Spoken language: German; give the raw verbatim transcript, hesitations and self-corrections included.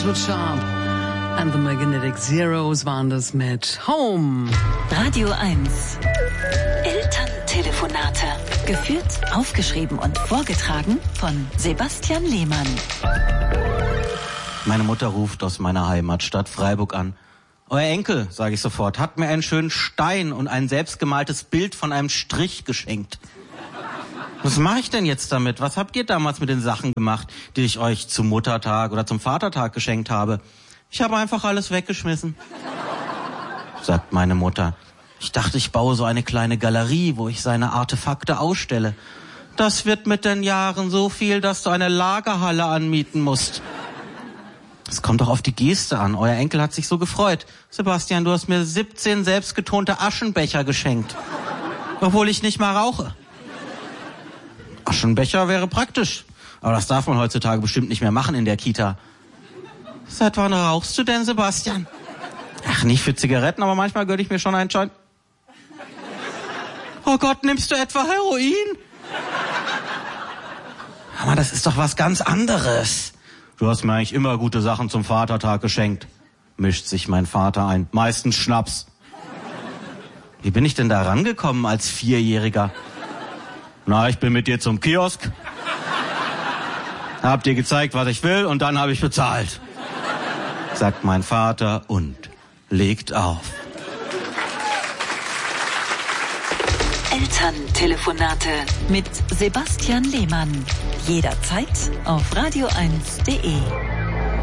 Buzzwood Sharp and the Magnetic Zeros waren das mit Home. Radio eins. Elterntelefonate. Geführt, aufgeschrieben und vorgetragen von Sebastian Lehmann. Meine Mutter ruft aus meiner Heimatstadt Freiburg an. Euer Enkel, sage ich sofort, hat mir einen schönen Stein und ein selbstgemaltes Bild von einem Strich geschenkt. Was mache ich denn jetzt damit? Was habt ihr damals mit den Sachen gemacht, die ich euch zum Muttertag oder zum Vatertag geschenkt habe? Ich habe einfach alles weggeschmissen, sagt meine Mutter. Ich dachte, ich baue so eine kleine Galerie, wo ich seine Artefakte ausstelle. Das wird mit den Jahren so viel, dass du eine Lagerhalle anmieten musst. Es kommt doch auf die Geste an. Euer Enkel hat sich so gefreut. Sebastian, du hast mir siebzehn selbstgetonte Aschenbecher geschenkt. Obwohl ich nicht mal rauche. Aschenbecher wäre praktisch. Aber das darf man heutzutage bestimmt nicht mehr machen in der Kita. Seit wann rauchst du denn, Sebastian? Ach, nicht für Zigaretten, aber manchmal gönne ich mir schon einen Joint. Oh Gott, nimmst du etwa Heroin? Aber das ist doch was ganz anderes. Du hast mir eigentlich immer gute Sachen zum Vatertag geschenkt, mischt sich mein Vater ein. Meistens Schnaps. Wie bin ich denn da rangekommen als Vierjähriger? Na, ich bin mit dir zum Kiosk, hab dir gezeigt, was ich will und dann habe ich bezahlt, sagt mein Vater und legt auf. Elterntelefonate mit Sebastian Lehmann. Jederzeit auf radio eins punkt de.